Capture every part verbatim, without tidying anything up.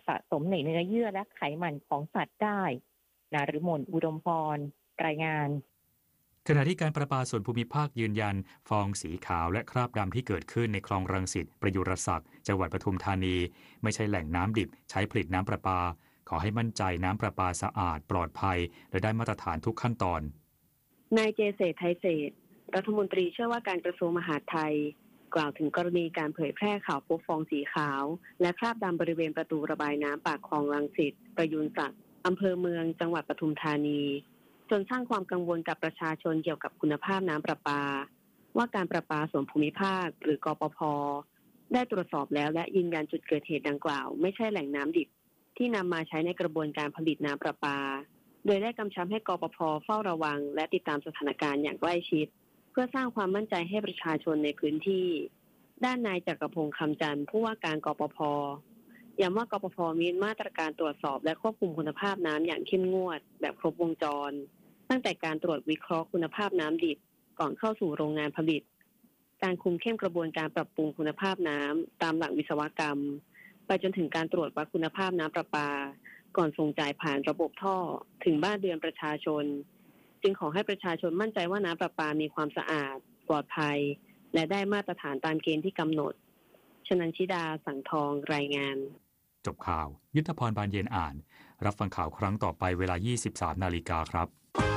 สะสมในเนื้อเยื่อและไขมันของสัตว์ได้นฤมลอุดมพรรายงานขณะที่การประปาส่วนภูมิภาคยืนยันฟองสีขาวและคราบดำที่เกิดขึ้นในคลองรังสิตประยุรศักดิ์จังหวัดปทุมธานีไม่ใช่แหล่งน้ำดิบใช้ผลิตน้ำประปาขอให้มั่นใจน้ำประปาสะอาดปลอดภัยและได้มาตรฐานทุกขั้นตอนนายเจเศรษฐ์ไทยเศรษฐ์รัฐมนตรีเชื่อว่าการกระทรวงมหาดไทยกล่าวถึงกรณีการเผยแพร่ข่าวพบฟองสีขาวและคราบดำบริเวณประตูระบายน้ำปากคลองรังสิตประยุรศักดิ์อำเภอเมืองจังหวัดปทุมธานีจนสร้างความกังวลกับประชาชนเกี่ยวกับคุณภาพน้ำประปาว่าการประปาส่วนภูมิภาคหรือกปภ.ได้ตรวจสอบแล้วและยืนยันจุดเกิดเหตุดังกล่าวไม่ใช่แหล่งน้ำดิบที่นำมาใช้ในกระบวนการผลิตน้ำประปาโดยได้กำชับให้กปภ.เฝ้าระวังและติดตามสถานการณ์อย่างใกล้ชิดเพื่อสร้างความมั่นใจให้ประชาชนในพื้นที่ด้านนายจักรพงษ์คำจันทร์ผู้ว่าการกปภ.ย้ำว่ากปภ.มีมาตรการตรวจสอบและควบคุมคุณภาพน้ำอย่างเข้มงวดแบบครบวงจรตั้งแต่การตรวจวิเคราะห์คุณภาพน้ำดิบก่อนเข้าสู่โรงงานผลิตการคุมเข้มกระบวนการปรับปรุงคุณภาพน้ำตามหลักวิศวกรรมไปจนถึงการตรวจวัดคุณภาพน้ำประปาก่อนส่งจ่ายผ่านระบบท่อถึงบ้านเรือนประชาชนจึงขอให้ประชาชนมั่นใจว่าน้ำประปามีความสะอาดปลอดภัยและได้มาตรฐานตามเกณฑ์ที่กำหนดชนันชิดาสังทองรายงานจบข่าวยุทธพรบานเย็นอ่านรับฟังข่าวครั้งต่อไปเวลา ยี่สิบสามนาฬิกาครับ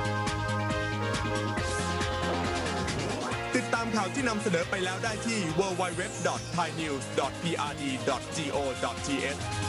ติดตามข่าวที่นำเสนอไปแล้วได้ที่ ดับเบิลยู ดับเบิลยู ดับเบิลยู ดอท ไทยนิวส์ ดอท พี อาร์ ดี ดอท โก ดอท ที เอช